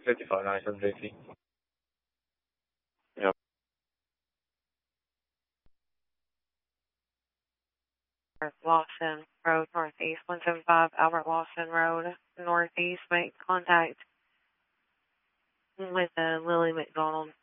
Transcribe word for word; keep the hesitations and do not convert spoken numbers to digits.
fifty-five ninety-seven J C. Yep. Lawson Road Northeast, one seven five Albert Lawson Road Northeast. Make contact with uh, Lily McDonald.